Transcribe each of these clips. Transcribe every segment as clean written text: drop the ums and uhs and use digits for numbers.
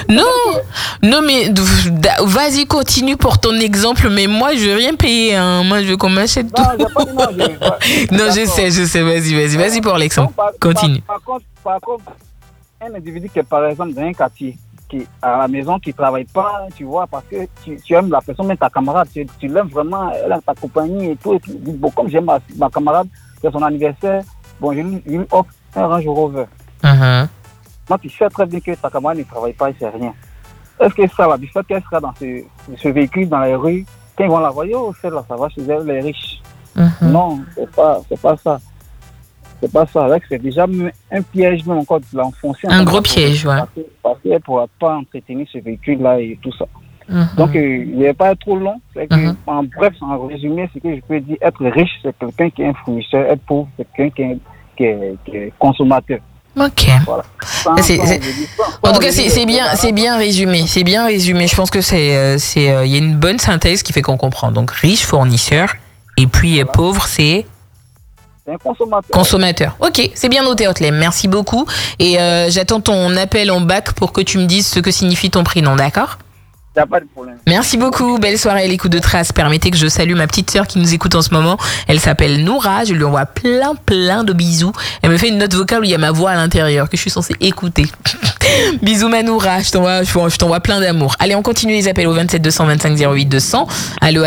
Non, non, mais vas-y, continue pour ton exemple, mais moi, je veux rien payer, hein. Moi, je veux qu'on m'achète tout. Non, j'ai pas dit non. Non, je sais, vas-y pour l'exemple. Donc, Continue. par contre, un individu qui est par exemple dans un quartier, qui est à la maison, qui ne travaille pas, tu vois, parce que tu aimes la personne, même ta camarade, tu l'aimes vraiment, elle a ta compagnie et tout, et tu dis, bon, comme j'aime ma camarade, c'est son anniversaire, bon, je lui offre un Range Rover. Donc, tu sais très bien que ta camarade ne travaille pas, il ne sait rien. Est-ce que ça va du fait qu'elle sera dans ce véhicule dans les rues, quand ils vont la voir, oh, celle-là, ça va chez elle, les riches. Non, c'est pas ça. C'est pas ça. C'est déjà un piège, même encore, tu l'as enfoncé. Un gros piège, ouais. Parce qu'elle ne pourra pas entretenir ce véhicule-là et tout ça. Donc, il n'est pas trop long. C'est que, en bref, en résumé, ce que je peux dire, être riche, c'est quelqu'un qui est un fournisseur. Être pauvre, c'est quelqu'un qui est consommateur. Ok. Voilà. En tout cas, c'est bien résumé. C'est bien résumé. Je pense que il y a une bonne synthèse qui fait qu'on comprend. Donc, riche, fournisseur, et puis pauvre, c'est un consommateur. Consommateur. Ok, c'est bien noté, Otlem. Merci beaucoup. Et j'attends ton appel en bac pour que tu me dises ce que signifie ton prénom, d'accord ? Il n'y a pas de problème. Merci beaucoup. Belle soirée à l'écoute de Trace. Permettez que je salue ma petite sœur qui nous écoute en ce moment. Elle s'appelle Noura. Je lui envoie plein de bisous. Elle me fait une note vocale où il y a ma voix à l'intérieur que je suis censée écouter. Bisous, ma Noura. Je t'envoie plein d'amour. Allez, on continue les appels au 27 225 08 200. Allô.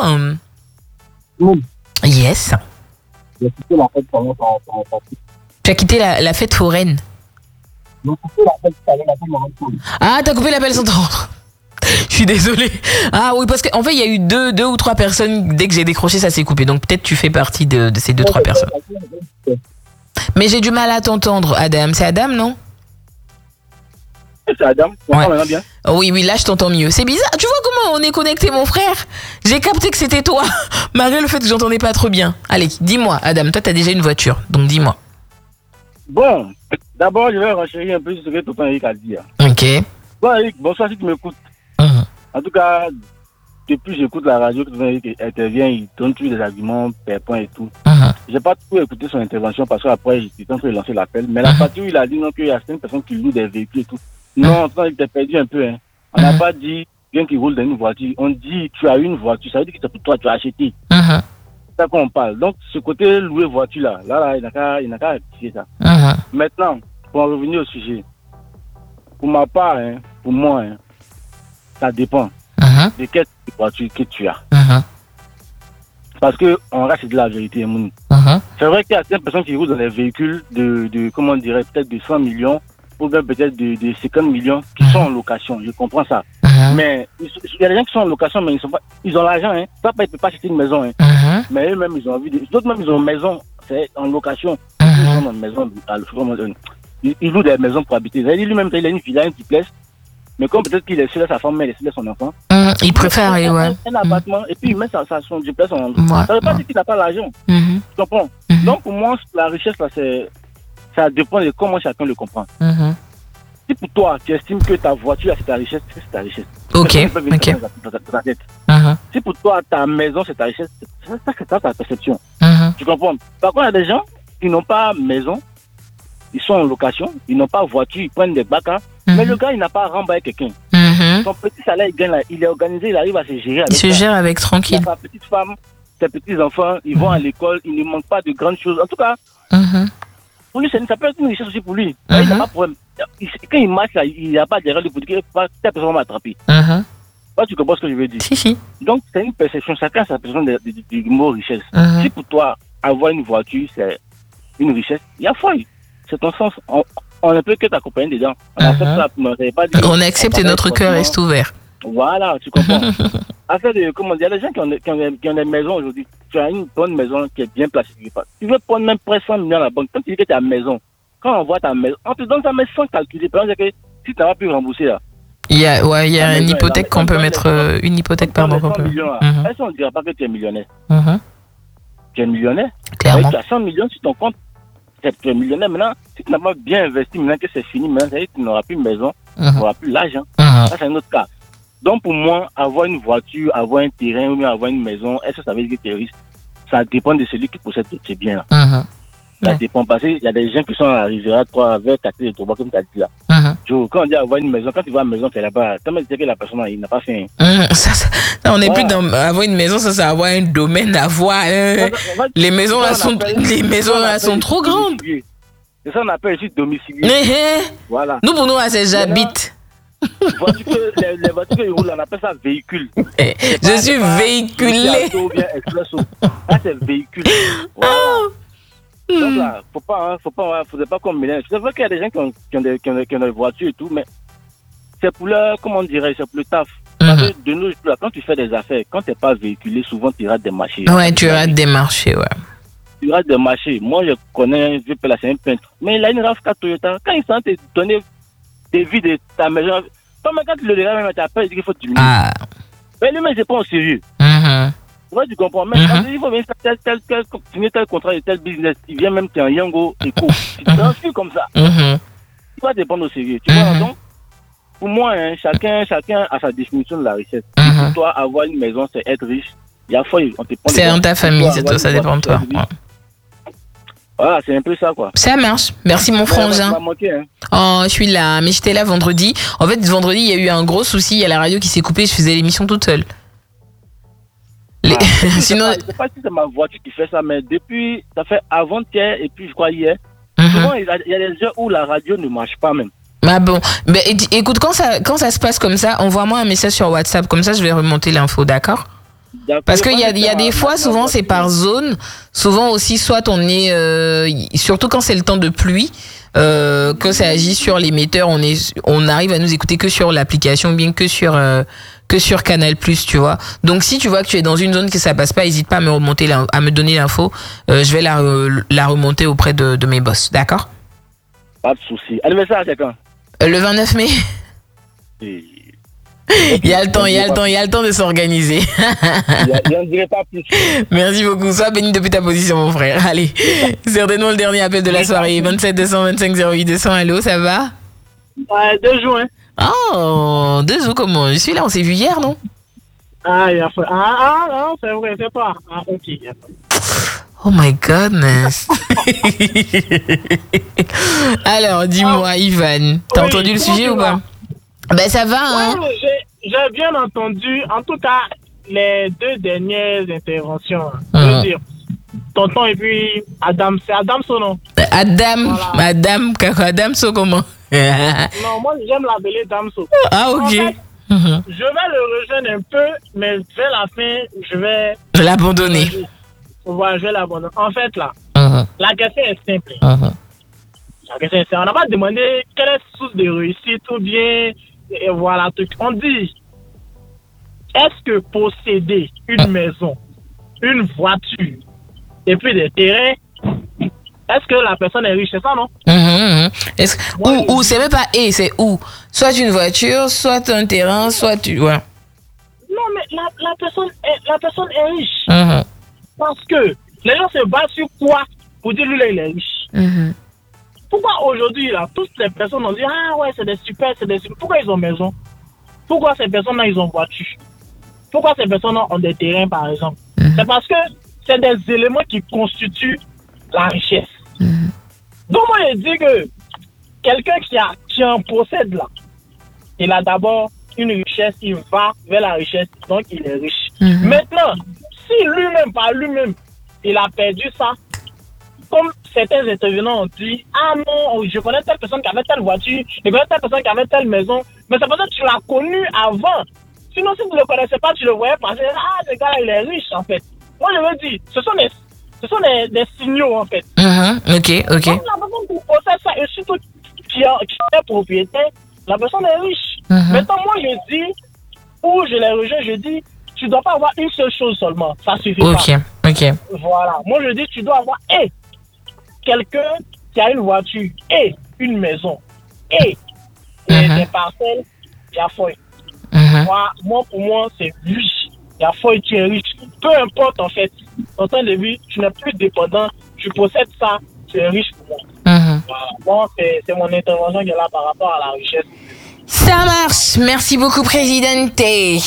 Yes. J'ai quitté la fête foraine. Tu as quitté la fête foraine. J'ai coupé l'appel sans entendre. Ah, t'as coupé l'appel sans entendre. Je suis désolée. Ah oui, parce qu'en fait, il y a eu deux ou trois personnes. Dès que j'ai décroché, ça s'est coupé. Donc peut-être tu fais partie de ces 2-3 personnes. Mais j'ai du mal à t'entendre, Adam. C'est Adam, non ? C'est Adam. Ouais. Bien. Oui, là je t'entends mieux. C'est bizarre. Tu vois comment on est connecté, mon frère ? J'ai capté que c'était toi, malgré le fait que j'entendais pas trop bien. Allez, dis-moi, Adam. Toi, t'as déjà une voiture, donc dis-moi. Bon, d'abord, je vais renchérir un peu sur ce que Tonton Eric a dit. Ok. Bon, Eric, bonsoir si tu m'écoutes. En tout cas, depuis que j'écoute la radio, que Tonton Eric intervient, il donne tous des arguments, per point et tout. J'ai pas tout écouté son intervention parce qu'après, j'étais en train de lancer l'appel. Mais la partie où il a dit non, qu'il y a certaines personnes qui louent des véhicules et tout. Non, il t'a perdu un peu. Hein. On n'a pas dit bien qu'il roule dans une voiture. On dit tu as une voiture, ça veut dire que c'est pour toi, tu as acheté. C'est ça qu'on parle. Donc, ce côté louer voiture là, il n'a qu'à rectifier ça. Maintenant, pour en revenir au sujet, pour ma part, pour moi, ça dépend de quelle voiture que tu as. Parce qu'on reste de la vérité, mon. C'est vrai qu'il y a certaines personnes qui roulent dans des véhicules de comment on dirait, peut-être de 100 millions ou bien peut-être de 50 millions qui sont en location. Je comprends ça. Mais il y a des gens qui sont en location, mais ils ont l'argent. Papa, il ne peut pas acheter une maison. Mais eux-mêmes, ils ont envie de. D'autres même, ils ont une maison, c'est en location. Ils sont dans une maison. Ils louent des maisons pour habiter. Lui-même, il a une villa, une duplex. Mais comme peut-être qu'il est seul à sa femme, mais il est seul à son enfant. Il préfère, un appartement et puis il met son duplex en. Ça ne veut pas dire qu'il n'a pas l'argent. Tu comprends? Donc, pour moi, la richesse, là, ça dépend de comment chacun le comprend. Si pour toi, tu estimes que ta voiture, c'est ta richesse, c'est ta richesse. Ok. Dans ta tête. Si pour toi, ta maison, c'est ta richesse, c'est ta perception. Tu comprends? Par contre, il y a des gens qui n'ont pas maison, ils sont en location, ils n'ont pas voiture, ils prennent des bacs, mais le gars, il n'a pas remballé quelqu'un. Son petit salaire, il gagne là, il est organisé, il arrive à se gérer avec il se gère avec tranquille. Sa petite femme, ses petits enfants, ils vont à l'école, il ne manque pas de grandes choses. En tout cas, pour lui, ça peut être une richesse aussi pour lui. Il n'a pas de problème. Quand il marche, là, il n'y a pas d'erreur de politique, cette personne va m'attraper. Tu comprends ce que je veux dire? Si. Donc, c'est une perception, chacun a sa perception du mot richesse. Si pour toi, avoir une voiture, c'est une richesse, il y a foi. C'est ton sens. On ne peut que t'accompagner dedans. On accepte ça. On accepte et notre cœur reste ouvert. Voilà, tu comprends. Affaire de, comment dire, il y a des gens qui ont des maisons aujourd'hui. Tu as une bonne maison qui est bien placée. Tu veux prendre même presque 100 millions à la banque. Quand tu dis que tu as une maison, quand on voit ta maison, on te donne ta maison sans calculer. Par exemple, si tu n'as pas pu rembourser là. Il y a une hypothèque qu'on peut mettre. Une hypothèque, pardon. Est-ce qu'on ne dira pas que tu es millionnaire? Tu es millionnaire? Clairement. Tu as 100 millions sur ton compte. Tu es millionnaire maintenant. Si tu n'as pas bien investi, maintenant que c'est fini, maintenant, ça veut dire que tu n'auras plus de maison, tu n'auras plus l'argent. Ça, c'est un autre cas. Donc, pour moi, avoir une voiture, avoir un terrain ou bien avoir une maison, est-ce que ça veut dire que tu es riche? Ça dépend de celui qui possède ces biens-là. Ça dépend parce qu'il y a des gens qui sont arrivés à 3 avec 4 et 3 comme tu as dit là. Joe, quand on dit avoir une maison, quand tu vois une maison, c'est là-bas. Tant que la personne il n'a pas fait. On n'est plus dans avoir une maison, ça c'est avoir un domaine, avoir. Les maisons là sont trop grandes. C'est ça qu'on appelle ici domicilié. Voilà. Nous pour nous, c'est j'habite. Les voitures qui roulent, on appelle ça véhicule. Je suis véhiculé. Là, c'est véhicule. Voilà. Donc là, faudrait pas qu'on mélange. C'est vrai qu'il y a des gens qui ont des voitures et tout, mais c'est pour leur, comment on dirait, c'est pour le taf. Parce que de nos jours, quand tu fais des affaires, quand tu n'es pas véhiculé, souvent tu rates des marchés. Ouais, tu rates des marchés, ouais. Tu rates des marchés. Moi, je connais un vieux père, c'est un peintre. Mais il a une RAV4 Toyota. Quand il sent te donner des vies de ta maison, quand tu le regardes, même tu appelles, il dit qu'il faut diminuer. Mais lui-même, c'est pas au sérieux. Ouais, tu comprends. Même quand il faut venir signer tel contrat et tel business, il vient même qu'un Yango Eco. Tu t'enfuis comme ça. Tu vas dépendre au sérieux. Tu vois, donc, pour moi, hein, chacun a sa définition de la richesse. Pour toi, avoir une maison, c'est être riche. Il y a fois, on te prend. C'est dans ta famille, c'est toi, ça dépend de toi. Voilà, c'est un peu ça, quoi. Ça marche. Merci, mon frangin. Oh, je suis là. Mais j'étais là vendredi. En fait, vendredi, il y a eu un gros souci. Il y a la radio qui s'est coupée. Je faisais l'émission toute seule. Sinon, je ne sais pas si c'est ma voiture qui fait ça, mais depuis, ça fait avant-hier et puis je crois hier, souvent il y a des heures où la radio ne marche pas même. Ah bon, ben, écoute, quand ça se passe comme ça, envoie-moi un message sur WhatsApp, comme ça je vais remonter l'info, d'accord? Parce qu'il y a des fois, souvent c'est par zone, souvent aussi, soit on est, surtout quand c'est le temps de pluie, que ça agit sur l'émetteur, on arrive à nous écouter que sur l'application, bien que sur Canal+, tu vois. Donc si tu vois que tu es dans une zone que ça passe pas, n'hésite pas à me donner l'info. Je vais la remonter auprès de mes boss, d'accord? Pas de souci. Anniversaire c'est quand? Le 29 mai. Il y a le temps de s'organiser. Je n'en dirai pas plus. Merci beaucoup. Sois béni depuis ta position, mon frère. Allez, certainement le dernier appel de la soirée. 27 225 08 200. Allô, ça va? 2 jours, hein. Oh, 2 jours, comment? Je suis là, on s'est vu hier, non? Non, c'est vrai, c'est pas. Ok. Oh my goodness. Alors, dis-moi, Ivan, t'as entendu le sujet ou pas? Ben, ça va, hein? Ouais, j'ai bien entendu, en tout cas, les 2 dernières interventions. Je veux dire, tonton et puis Adam, c'est Adam son nom? Voilà. Adamso, comment? Non, moi, j'aime l'appeler Damso. Ah, ok. En fait, je vais le rejoindre un peu, mais vers la fin, je vais l'abandonner. Voilà, je vais l'abandonner. En fait, là, la question est simple. La question est simple. On n'a pas demandé quelle est la source de réussite ou bien, et voilà, truc. On dit, est-ce que posséder une maison, une voiture, et puis des terrains, est-ce que la personne est riche, c'est ça, non? Ou c'est même pas c'est où? Soit une voiture, soit un terrain, soit tu... Ouais. Non, mais la personne est riche. Parce que les gens se basent sur quoi pour dire lui, là, il est riche. Pourquoi aujourd'hui, là, toutes ces personnes ont dit, ah ouais, c'est des super. Pourquoi ils ont maison? Pourquoi ces personnes-là, ils ont voiture? Pourquoi ces personnes-là ont des terrains, par exemple? C'est parce que c'est des éléments qui constituent la richesse. Donc moi je dis que quelqu'un qui en possède là, il a d'abord une richesse, il va vers la richesse, donc il est riche. Maintenant, si lui-même par lui-même, il a perdu ça, comme certains intervenants ont dit, ah non, je connais telle personne qui avait telle voiture, je connais telle personne qui avait telle maison, mais c'est parce que tu l'as connu avant. Sinon, si tu ne le connaissais pas, tu le voyais passer, ah, ce gars-là, il est riche en fait. Moi je veux dire, ce sont des signaux en fait. Ok. Donc la personne qui possède ça et surtout qui est propriétaire, la personne est riche. Maintenant moi je dis, où je les rejoins, je dis, tu ne dois pas avoir une seule chose seulement, ça suffit pas. Ok. Voilà, moi je dis, tu dois avoir quelqu'un qui a une voiture, une maison, des parcelles, il y a foi. Moi pour moi c'est riche. Il y a foi, tu es riche. Peu importe en fait. En temps de vie, tu n'es plus dépendant. Tu possèdes ça, tu es riche pour moi. Voilà. Bon, c'est mon intervention qui est là par rapport à la richesse. Ça marche. Merci beaucoup, Présidente.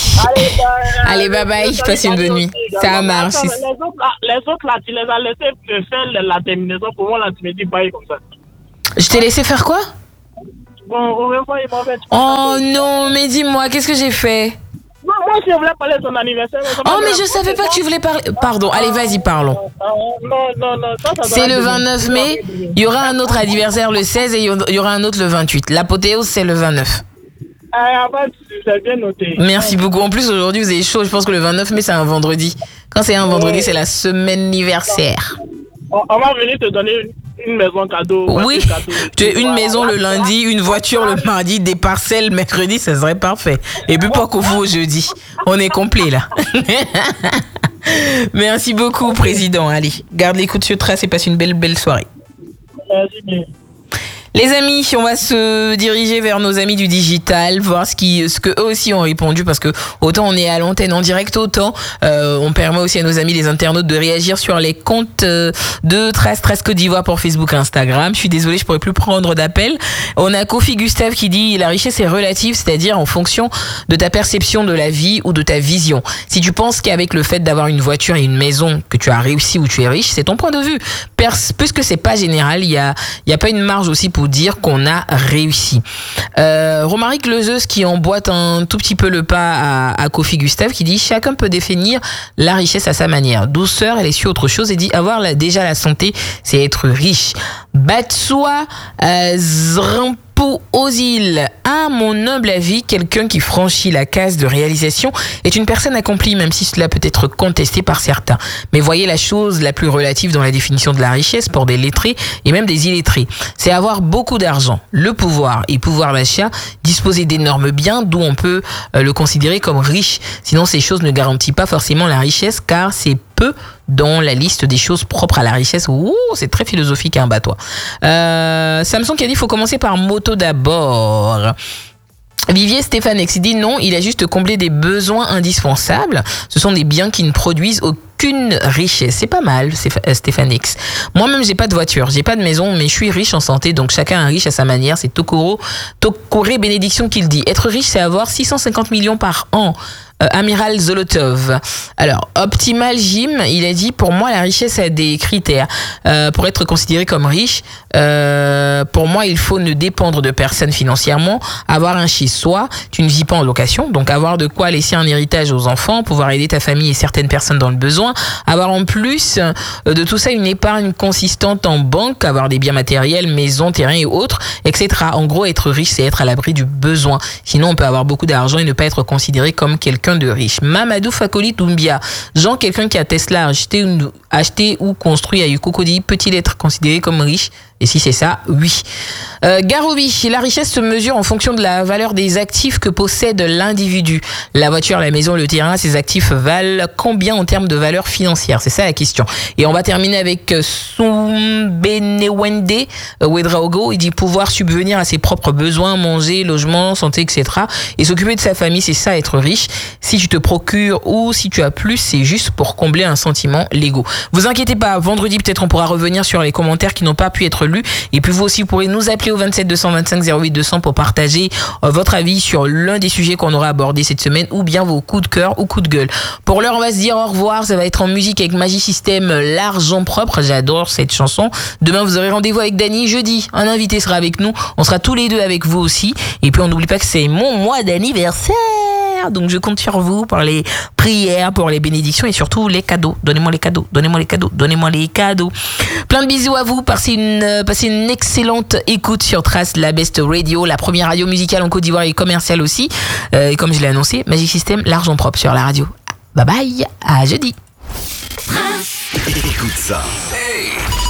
Allez, bye bye. Je passe une bonne nuit. Ça marche. Les autres là, tu les as laissés faire la terminaison. Pour moi, là, tu me dis bye comme ça. Je t'ai laissé faire quoi? Bon, au revoir, il m'en fait. Oh non, mais dis-moi, qu'est-ce que j'ai fait? Non, moi, je voulais parler de son anniversaire. Oh, mais je savais pas que tu voulais parler. Pardon, allez, vas-y, parlons. Non. C'est le 29 mai. Il y aura un autre anniversaire le 16 et il y aura un autre le 28. L'apothéose, c'est le 29. C'est bien noté. Merci beaucoup. En plus, aujourd'hui, vous avez chaud. Je pense que le 29 mai, c'est un vendredi. Quand c'est un vendredi, c'est la semaine anniversaire. On va venir te donner une maison cadeau. Oui, tu as une maison le lundi, une voiture le mardi, des parcelles mercredi, ça serait parfait. Et puis pas qu'au vous au jeudi. On est complet là. Merci beaucoup, président. Allez, garde l'écoute sur Trace et passe une belle soirée. Merci bien. Les amis, on va se diriger vers nos amis du digital, voir ce que eux aussi ont répondu, parce que autant on est à l'antenne en direct, autant on permet aussi à nos amis les internautes de réagir sur les comptes de Trace Côte d'Ivoire pour Facebook et Instagram. Je suis désolée, je pourrais plus prendre d'appel. On a Kofi Gustave qui dit la richesse est relative, c'est-à-dire en fonction de ta perception de la vie ou de ta vision. Si tu penses qu'avec le fait d'avoir une voiture et une maison que tu as réussi ou tu es riche, c'est ton point de vue. Puisque c'est pas général, il y a pas une marge aussi pour dire qu'on a réussi. Romaric Lezeuse qui emboîte un tout petit peu le pas à Kofi Gustave qui dit chacun peut définir la richesse à sa manière. Douceur, elle est sur autre chose et dit avoir déjà la santé, c'est être riche. Batsua Zrampo Ozil, à mon humble avis, quelqu'un qui franchit la case de réalisation est une personne accomplie, même si cela peut être contesté par certains. Mais voyez la chose la plus relative dans la définition de la richesse pour des lettrés et même des illettrés. C'est avoir beaucoup d'argent, le pouvoir et pouvoir d'achat, disposer d'énormes biens, d'où on peut le considérer comme riche. Sinon, ces choses ne garantissent pas forcément la richesse, car c'est peu dans la liste des choses propres à la richesse. Ouh, c'est très philosophique, hein, toi. Samson qui a dit il faut commencer par moto d'abord. Vivier Stéphanex dit non, il a juste comblé des besoins indispensables. Ce sont des biens qui ne produisent aucune richesse. C'est pas mal, Stéphanex. Moi-même, j'ai pas de voiture, j'ai pas de maison, mais je suis riche en santé, donc chacun est riche à sa manière. C'est Tokoré Bénédiction qui le dit. Être riche, c'est avoir 650 millions par an. Amiral Zolotov. Alors, Optimal Jim, il a dit pour moi la richesse a des critères. Pour être considéré comme riche, pour moi il faut ne dépendre de personne financièrement, avoir un chez soi, tu ne vis pas en location, donc avoir de quoi laisser un héritage aux enfants, pouvoir aider ta famille et certaines personnes dans le besoin, avoir en plus de tout ça une épargne consistante en banque, avoir des biens matériels, maisons, terrains et autres, etc. En gros, être riche, c'est être à l'abri du besoin. Sinon, on peut avoir beaucoup d'argent et ne pas être considéré comme quelqu'un de riche. Mamadou Fakoli Doumbia, genre quelqu'un qui a Tesla acheté ou construit à Yukokodi, peut-il être considéré comme riche? Et si c'est ça, oui. Garobi, la richesse se mesure en fonction de la valeur des actifs que possède l'individu. La voiture, la maison, le terrain, ces actifs valent combien en termes de valeur financière? C'est ça la question. Et on va terminer avec Sumbenewende Wedraogo. Il dit pouvoir subvenir à ses propres besoins, manger, logement, santé, etc. Et s'occuper de sa famille, c'est ça être riche. Si tu te procures ou si tu as plus, c'est juste pour combler un sentiment l'ego. Vous inquiétez pas, vendredi peut-être on pourra revenir sur les commentaires qui n'ont pas pu être lus. Et puis vous aussi vous pourrez nous appeler au 27 225 08 200 pour partager votre avis sur l'un des sujets qu'on aura abordé cette semaine ou bien vos coups de cœur ou coups de gueule. Pour l'heure on va se dire au revoir, ça va être en musique avec Magic System, l'argent propre, j'adore cette chanson. Demain vous aurez rendez-vous avec Dany, jeudi un invité sera avec nous, on sera tous les deux avec vous aussi et puis on n'oublie pas que c'est mon mois d'anniversaire. Donc je compte sur vous pour les prières, pour les bénédictions et surtout les cadeaux. Donnez-moi les cadeaux, donnez-moi les cadeaux, donnez-moi les cadeaux. Plein de bisous à vous, passez une excellente écoute sur Trace, la best radio, la première radio musicale en Côte d'Ivoire et commerciale aussi. Et comme je l'ai annoncé, Magic System, l'argent propre sur la radio. Bye bye, à jeudi. Écoute ça. Hey,